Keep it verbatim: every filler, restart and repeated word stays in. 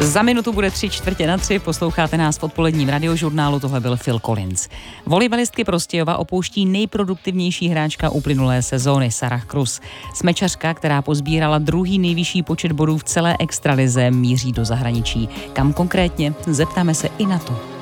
Za minutu bude tři čtvrtě na tři, posloucháte nás v odpoledním radiožurnálu, tohle byl Phil Collins. Volejbalistky Prostějova opouští nejproduktivnější hráčka uplynulé sezóny, Sarah Krus. Smečařka, která pozbírala druhý nejvyšší počet bodů v celé extralize, míří do zahraničí. Kam konkrétně? Zeptáme se i na to.